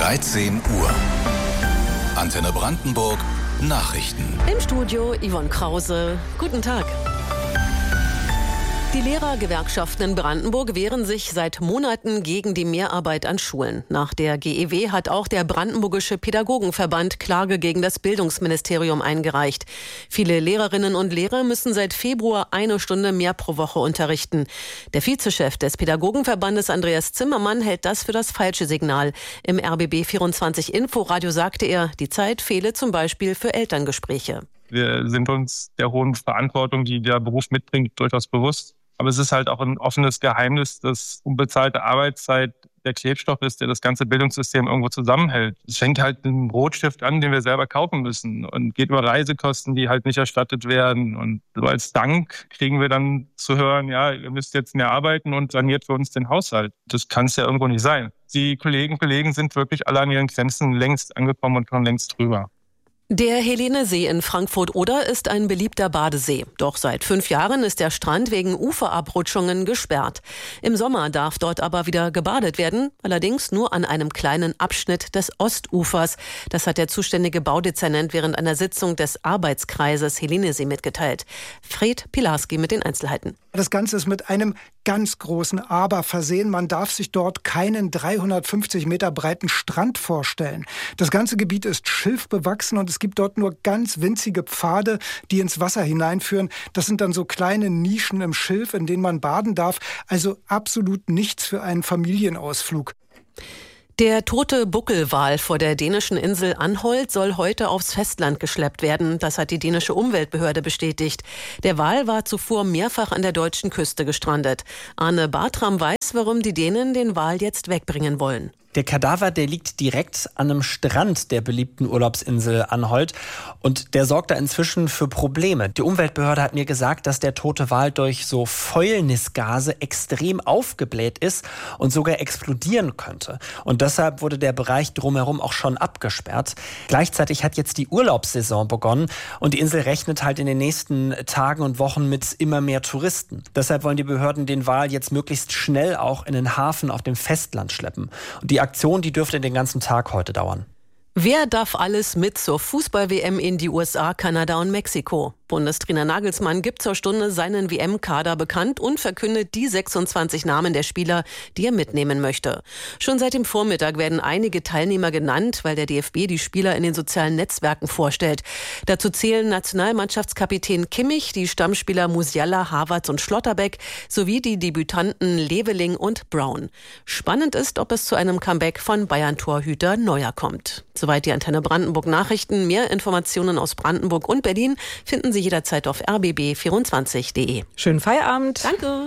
13 Uhr. Antenne Brandenburg Nachrichten. Im Studio Yvonne Krause. Guten Tag. Die Lehrergewerkschaften in Brandenburg wehren sich seit Monaten gegen die Mehrarbeit an Schulen. Nach der GEW hat auch der Brandenburgische Pädagogenverband Klage gegen das Bildungsministerium eingereicht. Viele Lehrerinnen und Lehrer müssen seit Februar 1 Stunde mehr pro Woche unterrichten. Der Vizechef des Pädagogenverbandes Andreas Zimmermann hält das für das falsche Signal. Im RBB 24 Inforadio sagte er, die Zeit fehle zum Beispiel für Elterngespräche. Wir sind uns der hohen Verantwortung, die der Beruf mitbringt, durchaus bewusst. Aber es ist halt auch ein offenes Geheimnis, dass unbezahlte Arbeitszeit der Klebstoff ist, der das ganze Bildungssystem irgendwo zusammenhält. Es fängt halt mit einem Rotstift an, den wir selber kaufen müssen und geht über Reisekosten, die halt nicht erstattet werden. Und so als Dank kriegen wir dann zu hören, ja, ihr müsst jetzt mehr arbeiten und saniert für uns den Haushalt. Das kann es ja irgendwo nicht sein. Die Kolleginnen und Kollegen sind wirklich alle an ihren Grenzen längst angekommen und schon längst drüber. Der Helene-See in Frankfurt-Oder ist ein beliebter Badesee. Doch seit 5 Jahren ist der Strand wegen Uferabrutschungen gesperrt. Im Sommer darf dort aber wieder gebadet werden, allerdings nur an einem kleinen Abschnitt des Ostufers. Das hat der zuständige Baudezernent während einer Sitzung des Arbeitskreises Helene-See mitgeteilt. Fred Pilarski mit den Einzelheiten. Das Ganze ist mit einem ganz großen Aber versehen. Man darf sich dort keinen 350 Meter breiten Strand vorstellen. Das ganze Gebiet ist schilfbewachsen und es gibt dort nur ganz winzige Pfade, die ins Wasser hineinführen. Das sind dann so kleine Nischen im Schilf, in denen man baden darf. Also absolut nichts für einen Familienausflug. Der tote Buckelwal vor der dänischen Insel Anholt soll heute aufs Festland geschleppt werden. Das hat die dänische Umweltbehörde bestätigt. Der Wal war zuvor mehrfach an der deutschen Küste gestrandet. Arne Bartram weiß, warum die Dänen den Wal jetzt wegbringen wollen. Der Kadaver, der liegt direkt an einem Strand der beliebten Urlaubsinsel Anholt und der sorgt da inzwischen für Probleme. Die Umweltbehörde hat mir gesagt, dass der tote Wal durch so Fäulnisgase extrem aufgebläht ist und sogar explodieren könnte. Und deshalb wurde der Bereich drumherum auch schon abgesperrt. Gleichzeitig hat jetzt die Urlaubssaison begonnen und die Insel rechnet halt in den nächsten Tagen und Wochen mit immer mehr Touristen. Deshalb wollen die Behörden den Wal jetzt möglichst schnell auch in den Hafen auf dem Festland schleppen. Und die Aktion, die dürfte den ganzen Tag heute dauern. Wer darf alles mit zur Fußball-WM in die USA, Kanada und Mexiko? Bundestrainer Nagelsmann gibt zur Stunde seinen WM-Kader bekannt und verkündet die 26 Namen der Spieler, die er mitnehmen möchte. Schon seit dem Vormittag werden einige Teilnehmer genannt, weil der DFB die Spieler in den sozialen Netzwerken vorstellt. Dazu zählen Nationalmannschaftskapitän Kimmich, die Stammspieler Musiala, Havertz und Schlotterbeck sowie die Debütanten Leveling und Brown. Spannend ist, ob es zu einem Comeback von Bayern-Torhüter Neuer kommt. Soweit die Antenne Brandenburg Nachrichten. Mehr Informationen aus Brandenburg und Berlin finden Sie jederzeit auf rbb24.de. Schönen Feierabend. Danke.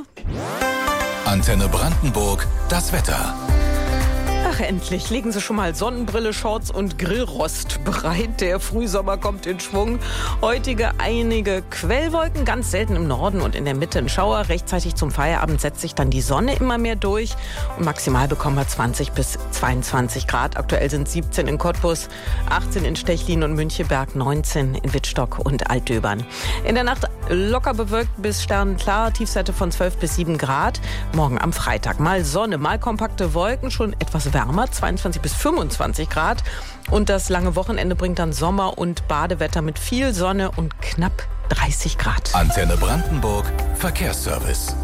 Antenne Brandenburg, das Wetter. Ach, endlich legen Sie schon mal Sonnenbrille, Shorts und Grillrost bereit. Der Frühsommer kommt in Schwung. Heutige einige Quellwolken, ganz selten im Norden und in der Mitte ein Schauer. Rechtzeitig zum Feierabend setzt sich dann die Sonne immer mehr durch. Und maximal bekommen wir 20 bis 22 Grad. Aktuell sind 17 in Cottbus, 18 in Stechlin und Müncheberg, 19 in Wittstock und Altdöbern. In der Nacht locker bewölkt bis sternenklar, Tiefstwerte von 12 bis 7 Grad. Morgen am Freitag mal Sonne, mal kompakte Wolken, schon etwas wärmer, 22 bis 25 Grad. Und das lange Wochenende bringt dann Sommer- und Badewetter mit viel Sonne und knapp 30 Grad. Antenne Brandenburg, Verkehrsservice.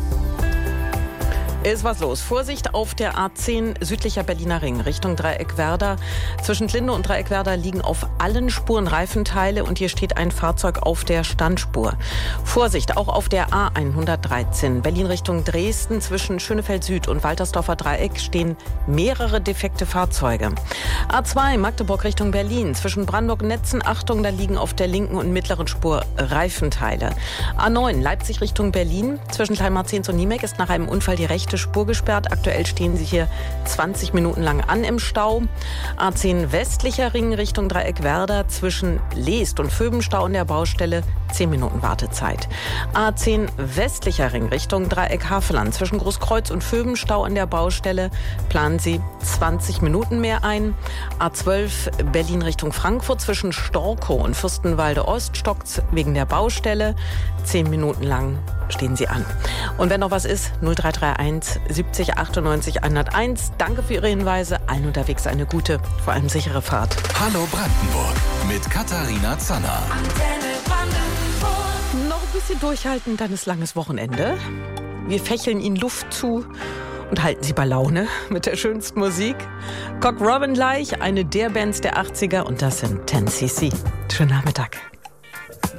Ist was los. Vorsicht auf der A10 südlicher Berliner Ring Richtung Dreieckwerder. Zwischen Linde und Dreieckwerder liegen auf allen Spuren Reifenteile und hier steht ein Fahrzeug auf der Standspur. Vorsicht auch auf der A113 Berlin Richtung Dresden. Zwischen Schönefeld Süd und Waltersdorfer Dreieck stehen mehrere defekte Fahrzeuge. A2 Magdeburg Richtung Berlin. Zwischen Brandenburg-Netzen, Achtung, da liegen auf der linken und mittleren Spur Reifenteile. A9 Leipzig Richtung Berlin. Zwischen Kleinmarzens und Niemek ist nach einem Unfall die rechte Spur gesperrt. Aktuell stehen sie hier 20 Minuten lang an im Stau. A10 westlicher Ring Richtung Dreieckwerder. Zwischen Leest und Vöbenstau in der Baustelle 10 Minuten Wartezeit. A10 westlicher Ring Richtung Dreieck Havelland. Zwischen Großkreuz und Vöbenstau an der Baustelle planen Sie 20 Minuten mehr ein. A12 Berlin Richtung Frankfurt. Zwischen Storkow und Fürstenwalde Ost stockt wegen der Baustelle 10 Minuten lang stehen Sie an. Und wenn noch was ist, 0331 70 98 101. Danke für Ihre Hinweise. Allen unterwegs eine gute, vor allem sichere Fahrt. Hallo Brandenburg mit Katharina Zanner. Noch ein bisschen durchhalten, dann ist langes Wochenende. Wir fächeln Ihnen Luft zu und halten Sie bei Laune mit der schönsten Musik. Cock Robin gleich, eine der Bands der 80er, und das sind 10cc. Schönen Nachmittag.